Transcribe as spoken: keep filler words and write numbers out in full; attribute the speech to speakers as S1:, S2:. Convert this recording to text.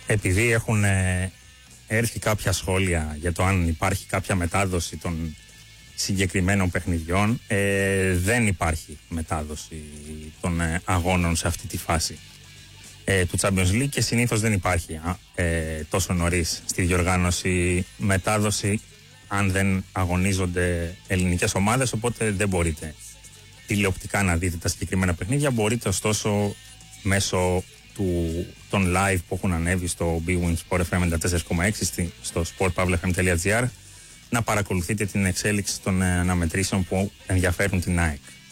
S1: επειδή έχουν ε, έρθει κάποια σχόλια για το αν υπάρχει κάποια μετάδοση των συγκεκριμένων παιχνιδιών, ε, δεν υπάρχει μετάδοση των ε, αγώνων σε αυτή τη φάση ε, του Champions League και συνήθως δεν υπάρχει ε, τόσο νωρίς στη διοργάνωση μετάδοση αν δεν αγωνίζονται ελληνικές ομάδες, οπότε δεν μπορείτε τηλεοπτικά να δείτε τα συγκεκριμένα παιχνίδια. Μπορείτε ωστόσο μέσω του, των live που έχουν ανέβει στο Big Win Sport εφ εμ ενενήντα τέσσερα κόμμα έξι στο sport pavlefm τελεία gr να παρακολουθείτε την εξέλιξη των αναμετρήσεων που ενδιαφέρουν την ΑΕΚ.